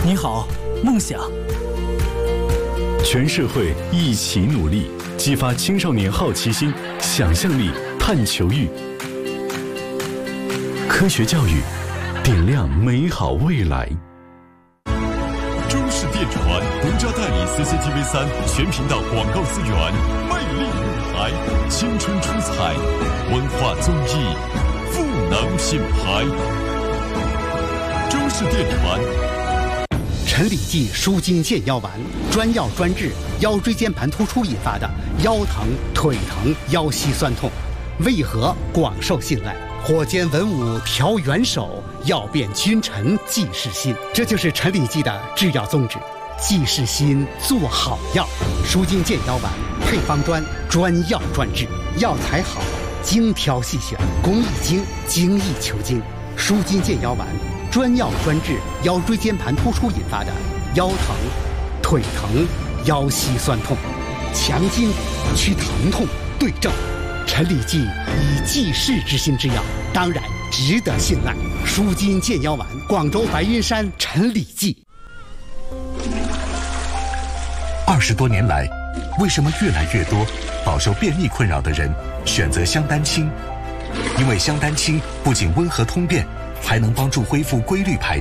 你好，梦想。 全社会一起努力，激发青少年好奇心、想象力、探求欲。科学教育，点亮美好未来。 中视电传独家代理 CCTV3全频道广告资源，魅力舞台，青春出彩，文化综艺，赋能品牌。中视电传。 陈李济舒筋健腰丸，专药专治腰椎间盘突出引发的腰疼、腿疼、腰膝酸痛，为何广受信赖？火尖文武调元首，药变君臣济世心。这就是陈李济的制药宗旨，济世心，做好药。舒筋健腰丸配方专，专药专治，药材好，精挑细选，工益精，精益求精。舒筋健腰丸。专药专治腰椎间盘突出引发的腰疼、腿疼、腰膝酸痛，强筋骨，去疼痛，对症。陈李济以济世之心之药，当然值得信赖。舒筋健腰丸，广州白云山陈李济。 20多年来，为什么越来越多饱受便秘困扰的人选择香丹清？因为香丹清不仅温和通便，还能帮助恢复规律排